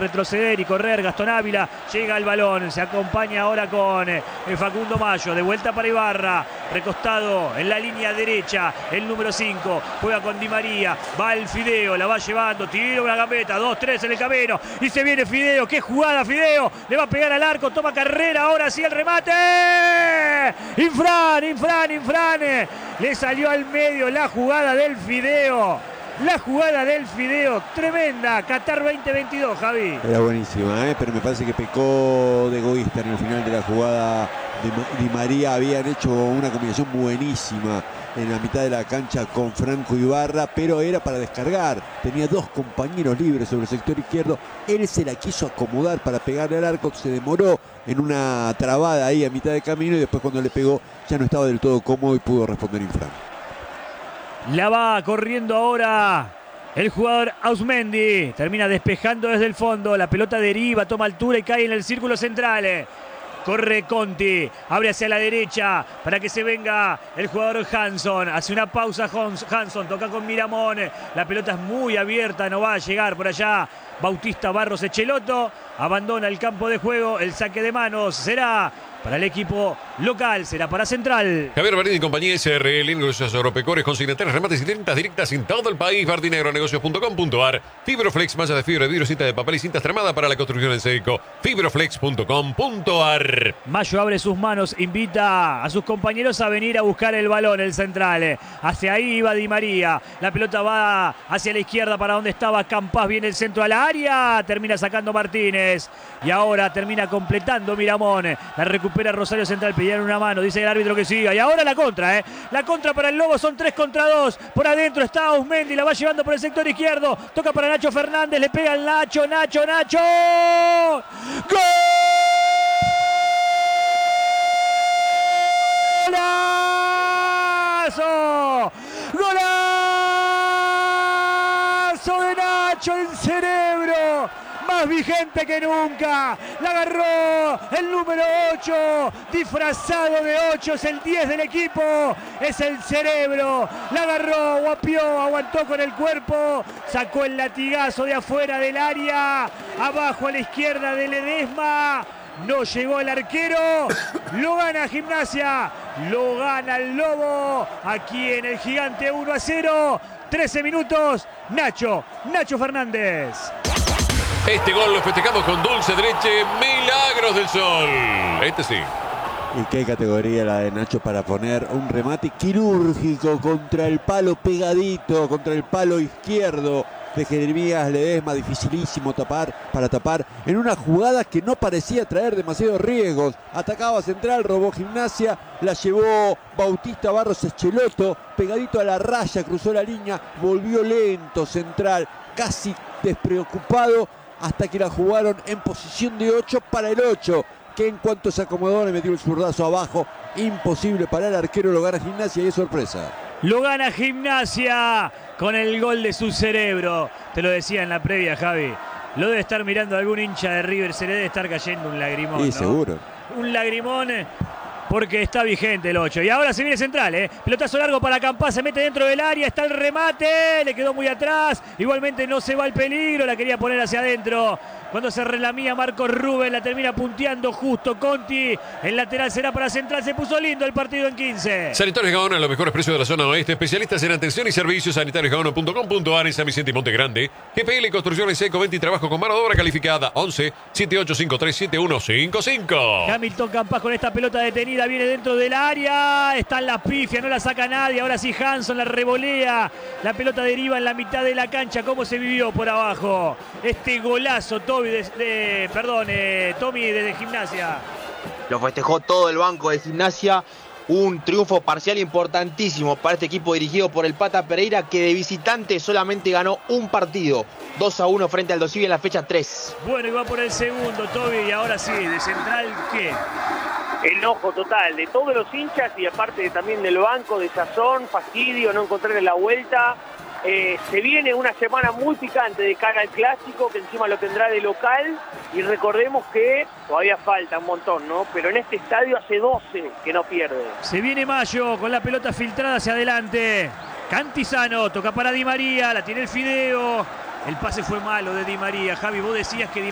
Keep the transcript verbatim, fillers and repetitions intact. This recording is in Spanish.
retroceder y correr. Gastón Ávila llega al balón, se acompaña ahora con eh, Facundo Mayo, de vuelta para Ibarra, recostado en la línea derecha, el número cinco, juega con Di María, va el Fideo, la va llevando, tira una gambeta, dos, tres en el camino, y se viene Fideo, qué jugada Fideo, le va a pegar al arco, toma carrera, ahora sí el remate, Infran, Infran, Infran, le salió al medio la jugada del Fideo. La jugada del Fideo, tremenda, Qatar veinte veintidós, Javi. Era buenísima, ¿eh? Pero me parece que pecó de egoísta en el final de la jugada. Di María habían hecho una combinación buenísima en la mitad de la cancha con Franco Ibarra, pero era para descargar. Tenía dos compañeros libres sobre el sector izquierdo. Él se la quiso acomodar para pegarle al arco, se demoró en una trabada ahí a mitad de camino y después cuando le pegó ya no estaba del todo cómodo y pudo responder Infran. La va corriendo ahora el jugador Ausmendi. Termina despejando desde el fondo. La pelota deriva, toma altura y cae en el círculo central. Corre Conti, abre hacia la derecha para que se venga el jugador Hanson. Hace una pausa Hanson, toca con Miramón. La pelota es muy abierta, no va a llegar por allá Bautista Barros Echeloto. Abandona el campo de juego, el saque de manos será para el equipo local, será para Central. Javier Marín y compañía S R L, negocios agropecuarios, consignatarios, remates y ventas directas en todo el país. Bardinegronegocios punto com punto ar. Fibroflex, malla de fibra de vidrio, cinta de papel y cinta extremada para la construcción en seco. Fibroflex punto com punto ar. Mayo abre sus manos, invita a sus compañeros a venir a buscar el balón, el Central. Hacia ahí iba Di María. La pelota va hacia la izquierda para donde estaba Campás. Viene el centro a la área. Termina sacando Martínez. Y ahora termina completando Miramón. La recupera Rosario Central. Pidieron una mano. Dice el árbitro que siga. Y ahora la contra, ¿eh? La contra para el Lobo. Son tres contra dos. Por adentro está Ausmendi. La va llevando por el sector izquierdo. Toca para Nacho Fernández. Le pega al Nacho. Nacho, Nacho. ¡Gol! ¡Golazo! ¡Golazo de Nacho en Cerebro! Más vigente que nunca, la agarró el número ocho, disfrazado de ocho, es el diez del equipo, es el Cerebro, la agarró, guapió, aguantó con el cuerpo, sacó el latigazo de afuera del área, abajo a la izquierda de Ledesma, no llegó el arquero, lo gana Gimnasia, lo gana el Lobo, aquí en el Gigante uno a cero, trece minutos, Nacho, Nacho Fernández. Este gol lo festejamos con dulce de leche Milagros del Sol. Este sí. Y qué categoría la de Nacho para poner un remate quirúrgico contra el palo pegadito, contra el palo izquierdo de Jeremías Ledesma. Dificilísimo tapar, para tapar en una jugada que no parecía traer demasiados riesgos. Atacaba Central, robó Gimnasia, la llevó Bautista Barros Echeloto, pegadito a la raya, cruzó la línea, volvió lento Central, casi despreocupado, hasta que la jugaron en posición de ocho para el ocho, que en cuanto se acomodó le metió el zurdazo abajo, imposible para el arquero, lo gana Gimnasia y es sorpresa. Lo gana Gimnasia con el gol de su Cerebro. Te lo decía en la previa, Javi. Lo debe estar mirando algún hincha de River, se le debe estar cayendo un lagrimón, Sí, ¿no? seguro. Un lagrimón porque está vigente el ocho. Y ahora se viene Central, ¿eh? Pelotazo largo para Campás, se mete dentro del área, está el remate, le quedó muy atrás. Igualmente no se va el peligro, la quería poner hacia adentro. Cuando se relamía Marcos Rubén, la termina punteando justo Conti. El lateral será para Central, se puso lindo el partido en quince. Sanitarios Gaona, los mejores precios de la zona oeste. Especialistas en atención y servicios. Sanitarios Gaona punto com punto ar en San Vicente y Monte Grande. G P L Construcción en Seco, venta y trabajo con mano de obra calificada. once, setenta y ocho cincuenta y tres, setenta y uno cincuenta y cinco. Hamilton Campás con esta pelota detenida, viene dentro del área. Está en la pifia, no la saca nadie. Ahora sí Hanson la revolea. La pelota deriva en la mitad de la cancha. ¿Cómo se vivió por abajo este golazo, Toby? De, de, perdón, eh, Tommy desde Gimnasia. Lo festejó todo el banco de Gimnasia. Un triunfo parcial importantísimo para este equipo dirigido por el Pata Pereira, que de visitante solamente ganó un partido. dos a uno frente al Dosivi en la fecha tres. Bueno, y va por el segundo, Toby. Y ahora sí, de Central, ¿qué? Enojo total de todos los hinchas y aparte también del banco, de sazón, fastidio, no encontrarle la vuelta. Eh, se viene una semana muy picante de cara al Clásico, que encima lo tendrá de local, y recordemos que todavía falta un montón, ¿no? Pero en este estadio hace doce que no pierde. Se viene Mayo con la pelota filtrada hacia adelante. Cantizano, toca para Di María, la tiene el Fideo. El pase fue malo de Di María. Javi, vos decías que Di